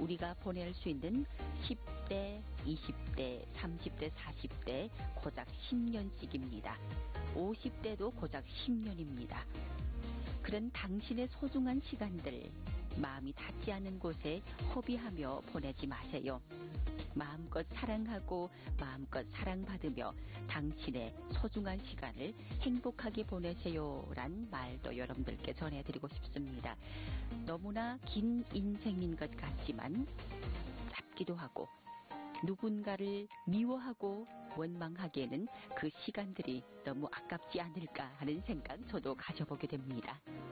우리가 보낼 수 있는 10대, 20대, 30대, 40대 고작 10년씩입니다. 50대도 고작 10년입니다. 그런 당신의 소중한 시간들 마음이 닿지 않은 곳에 허비하며 보내지 마세요. 마음껏 사랑하고 마음껏 사랑받으며 당신의 소중한 시간을 행복하게 보내세요란 말도 여러분들께 전해드리고 싶습니다. 너무나 긴 인생인 것 같지만 짧기도 하고 누군가를 미워하고 원망하기에는 그 시간들이 너무 아깝지 않을까 하는 생각 저도 가져보게 됩니다.